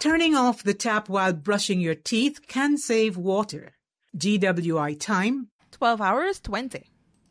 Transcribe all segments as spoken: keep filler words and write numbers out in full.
Turning off the tap while brushing your teeth can save water. G W I time, twelve hours twenty.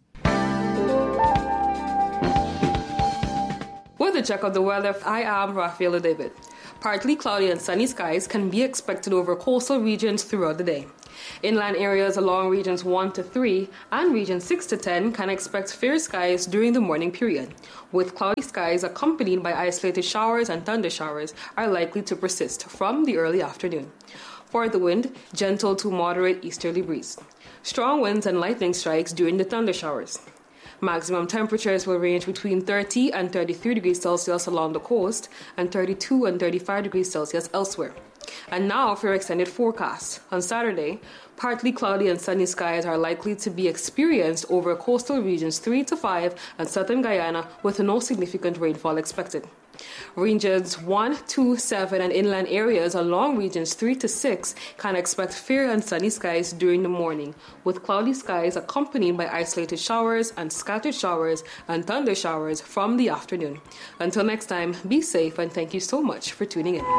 With the check of the weather, I am Rafaela David. Partly cloudy and sunny skies can be expected over coastal regions throughout the day. Inland areas along regions one to three and regions six to ten can expect fair skies during the morning period, with cloudy skies accompanied by isolated showers and thunder showers are likely to persist from the early afternoon. For the wind, gentle to moderate easterly breeze. Strong winds and lightning strikes during the thunder showers. Maximum temperatures will range between thirty and thirty-three degrees Celsius along the coast and thirty-two and thirty-five degrees Celsius elsewhere. And now for your extended forecast. On Saturday, partly cloudy and sunny skies are likely to be experienced over coastal regions three to five and southern Guyana with no significant rainfall expected. Regions one, two, seven and inland areas along regions three to six can expect fair and sunny skies during the morning, with cloudy skies accompanied by isolated showers and scattered showers and thunder showers from the afternoon. Until next time, be safe and thank you so much for tuning in.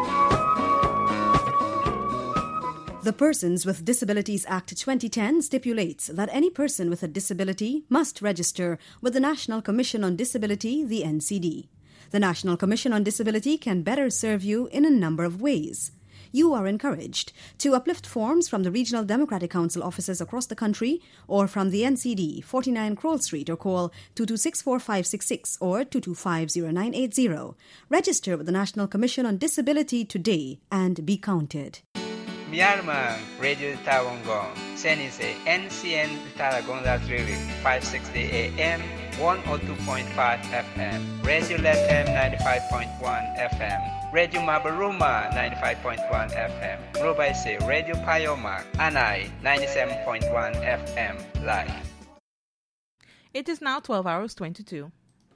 The Persons with Disabilities Act twenty ten stipulates that any person with a disability must register with the National Commission on Disability, the N C D. The National Commission on Disability can better serve you in a number of ways. You are encouraged to uplift forms from the Regional Democratic Council offices across the country or from the N C D, forty-nine Kroll Street, or call two two six four five six six or two two five zero nine eight zero. Register with the National Commission on Disability today and be counted. Myanmar Radio Tawangong, Senise N C N Taragon Latrili, five sixty A M, one oh two point five F M, Radio Latam ninety-five point one F M, Radio Mabaruma ninety-five point one F M, Robaise Radio Payoma, Anai ninety-seven point one F M live. It is now twelve hours twenty-two.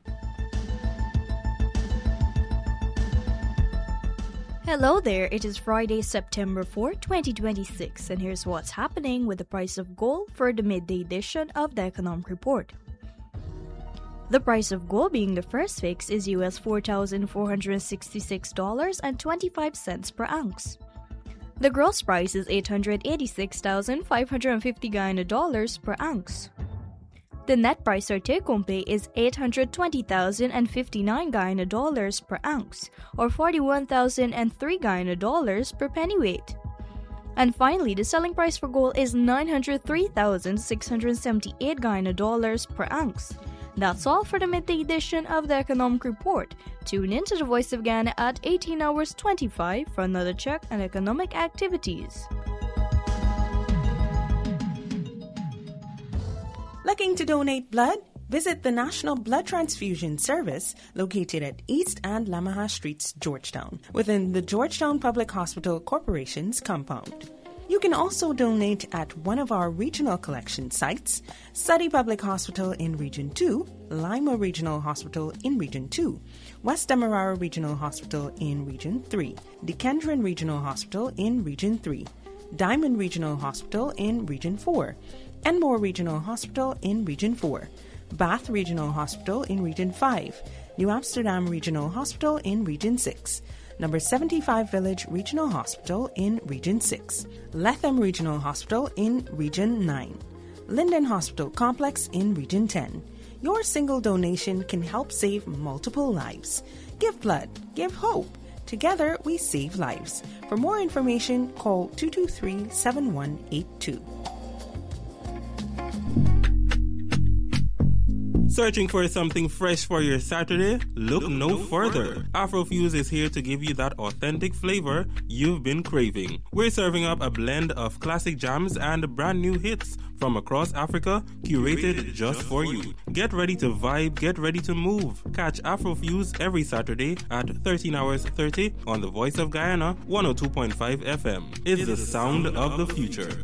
Hello there, it is Friday, September fourth, twenty twenty-six, and here's what's happening with the price of gold for the midday edition of the Economic Report. The price of gold being the first fix is U S four thousand four hundred sixty-six dollars and twenty-five cents per ounce. The gross price is eight hundred eighty-six thousand five hundred fifty Guyana dollars per ounce. The net price or take-home pay is eight hundred twenty thousand fifty-nine Guyana dollars per ounce, or forty-one thousand three Guyana dollars per pennyweight. And finally, the selling price for gold is nine hundred three thousand six hundred seventy-eight Guyana dollars per ounce. That's all for the midday edition of the Economic Report. Tune in to the Voice of Ghana at eighteen hours twenty-five for another check on economic activities. Looking to donate blood? Visit the National Blood Transfusion Service located at East and Lamaha Streets, Georgetown, within the Georgetown Public Hospital Corporation's compound. You can also donate at one of our regional collection sites, Suddy Public Hospital in Region two, Lima Regional Hospital in Region two, West Demerara Regional Hospital in Region three, Dikendron Regional Hospital in Region three, Diamond Regional Hospital in Region four, Enmore Regional Hospital in Region four, Bath Regional Hospital in Region five, New Amsterdam Regional Hospital in Region six, Number seventy-five Village Regional Hospital in Region six, Letham Regional Hospital in Region nine, Linden Hospital Complex in Region ten. Your single donation can help save multiple lives. Give blood, give hope. Together we save lives. For more information, call two two three, seven one eight two. Searching for something fresh for your Saturday? Look no further. Afrofuse is here to give you that authentic flavor you've been craving. We're serving up a blend of classic jams and brand new hits from across Africa, curated just for you. Get ready to vibe, get ready to move. Catch Afrofuse every Saturday at thirteen hours thirty on the Voice of Guyana, one oh two point five F M. It's the sound of the future.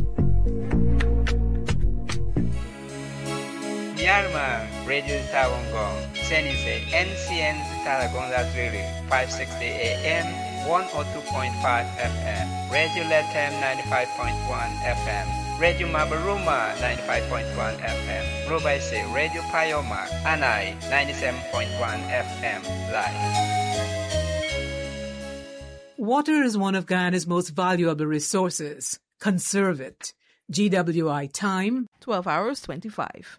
Myanmar Radio Tawangong, Senise N C N Taragon Latrili, five sixty A M, one oh two point five F M, Radio Latam ninety-five point one F M, Radio Mabaruma ninety-five point one F M, Robaise Radio Payoma, Anai ninety-seven point one F M live. Water is one of Guyana's most valuable resources. Conserve it. G W I time, twelve hours twenty-five.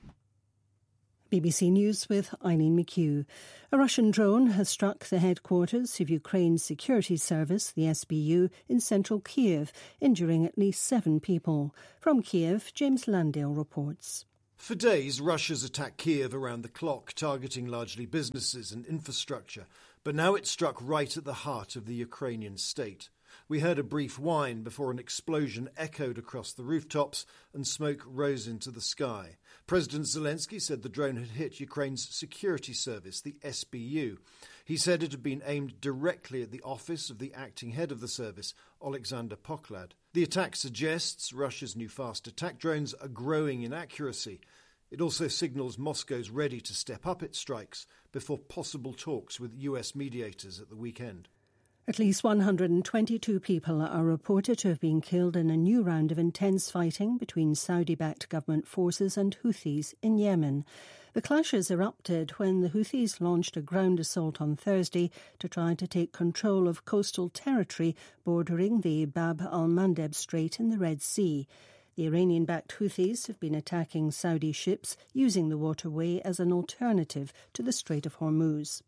B B C News with Eileen McHugh. A Russian drone has struck the headquarters of Ukraine's security service, the S B U, in central Kiev, injuring at least seven people. From Kiev, James Landale reports. For days, Russia's attacked Kiev around the clock, targeting largely businesses and infrastructure. But now it struck right at the heart of the Ukrainian state. We heard a brief whine before an explosion echoed across the rooftops and smoke rose into the sky. President Zelensky said the drone had hit Ukraine's security service, the S B U. He said it had been aimed directly at the office of the acting head of the service, Alexander Poklad. The attack suggests Russia's new fast attack drones are growing in accuracy. It also signals Moscow's ready to step up its strikes before possible talks with U S mediators at the weekend. At least one hundred twenty-two people are reported to have been killed in a new round of intense fighting between Saudi-backed government forces and Houthis in Yemen. The clashes erupted when the Houthis launched a ground assault on Thursday to try to take control of coastal territory bordering the Bab al-Mandeb Strait in the Red Sea. The Iranian-backed Houthis have been attacking Saudi ships using the waterway as an alternative to the Strait of Hormuz.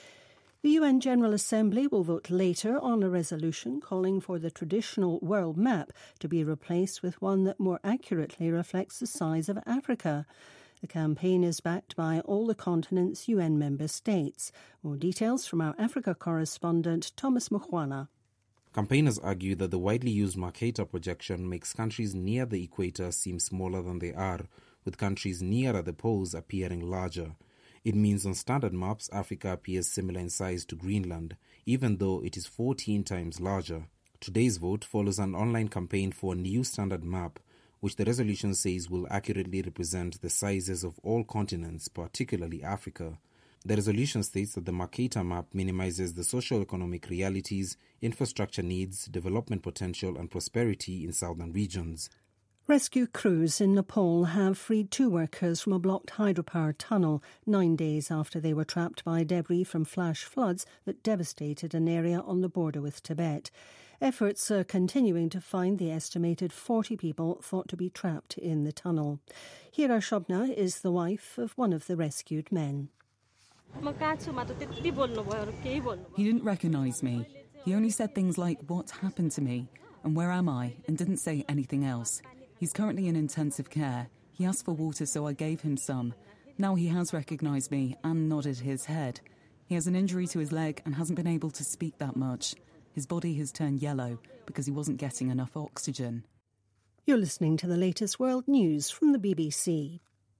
The U N General Assembly will vote later on a resolution calling for the traditional world map to be replaced with one that more accurately reflects the size of Africa. The campaign is backed by all the continent's U N member states. More details from our Africa correspondent Thomas Mukwana. Campaigners argue that the widely used Mercator projection makes countries near the equator seem smaller than they are, with countries nearer the poles appearing larger. It means on standard maps, Africa appears similar in size to Greenland, even though it is fourteen times larger. Today's vote follows an online campaign for a new standard map, which the resolution says will accurately represent the sizes of all continents, particularly Africa. The resolution states that the Mercator map minimizes the socio-economic realities, infrastructure needs, development potential and prosperity in southern regions. Rescue crews in Nepal have freed two workers from a blocked hydropower tunnel nine days after they were trapped by debris from flash floods that devastated an area on the border with Tibet. Efforts are continuing to find the estimated forty people thought to be trapped in the tunnel. Hira Shobna is the wife of one of the rescued men. He didn't recognise me. He only said things like, "What happened to me?" and "Where am I?" and didn't say anything else. He's currently in intensive care. He asked for water, so I gave him some. Now he has recognised me and nodded his head. He has an injury to his leg and hasn't been able to speak that much. His body has turned yellow because he wasn't getting enough oxygen. You're listening to the latest world news from the B B C.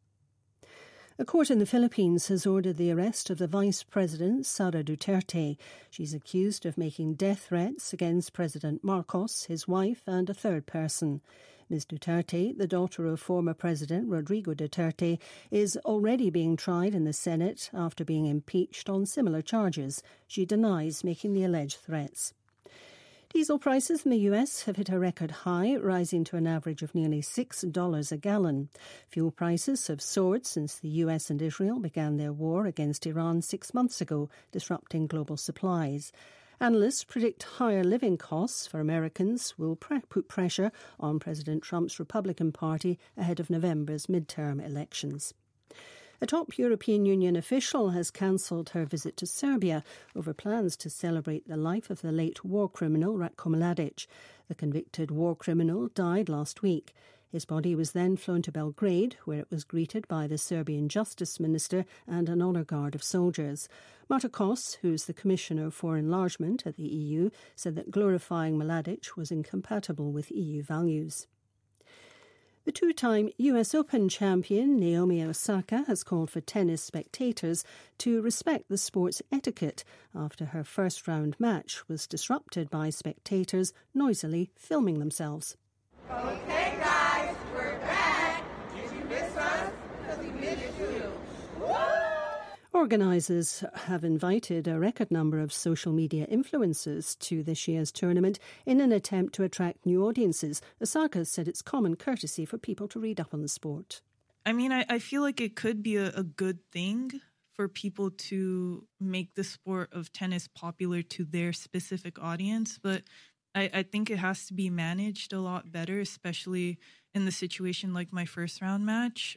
A court in the Philippines has ordered the arrest of the Vice President, Sara Duterte. She's accused of making death threats against President Marcos, his wife, and a third person. Miz Duterte, the daughter of former President Rodrigo Duterte, is already being tried in the Senate after being impeached on similar charges. She denies making the alleged threats. Diesel prices in the U S have hit a record high, rising to an average of nearly six dollars a gallon. Fuel prices have soared since the U S and Israel began their war against Iran six months ago, disrupting global supplies. Analysts predict higher living costs for Americans will pre- put pressure on President Trump's Republican Party ahead of November's midterm elections. A top European Union official has cancelled her visit to Serbia over plans to celebrate the life of the late war criminal Ratko Mladic. The convicted war criminal died last week. His body was then flown to Belgrade, where it was greeted by the Serbian Justice Minister and an honour guard of soldiers. Marta Kos, who's the Commissioner for Enlargement at the E U, said that glorifying Mladic was incompatible with E U values. The two-time U S Open champion Naomi Osaka has called for tennis spectators to respect the sport's etiquette after her first-round match was disrupted by spectators noisily filming themselves. Okay, guys, we're back. Did you miss us? Because we missed you. Woo! Organisers have invited a record number of social media influencers to this year's tournament in an attempt to attract new audiences. Osaka said it's common courtesy for people to read up on the sport. I mean, I, I feel like it could be a, a good thing for people to make the sport of tennis popular to their specific audience, but I, I think it has to be managed a lot better, especially in the situation like my first round match.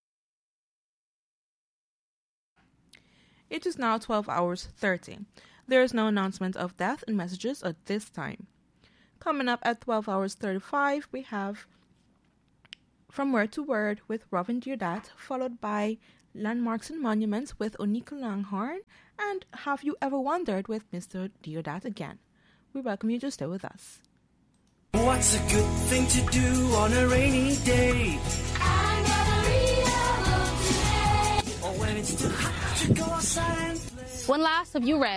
It is now twelve hours thirty. There is no announcement of death and messages at this time. Coming up at twelve hours thirty-five, we have From Word to Word with Robin Deodat, followed by Landmarks and Monuments with Onika Langhorn, and Have You Ever Wondered with Mister Deodat again. We welcome you to stay with us. What's a good thing to do on a rainy day? I'm gonna read a book today. Or when it's too hot to go outside and play. When last have you read